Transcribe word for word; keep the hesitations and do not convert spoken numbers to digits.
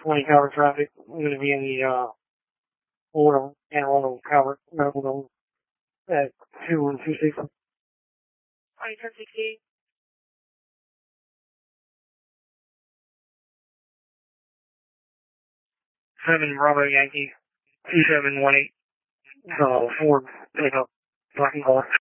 twenty cover traffic. I'm going to be in the, uh, Florida and Orlando cover, medical zone at two one two six. twenty ten sixty. seven Bravo Yankee, two seven one eight, uh, Ford pickup, blocking car.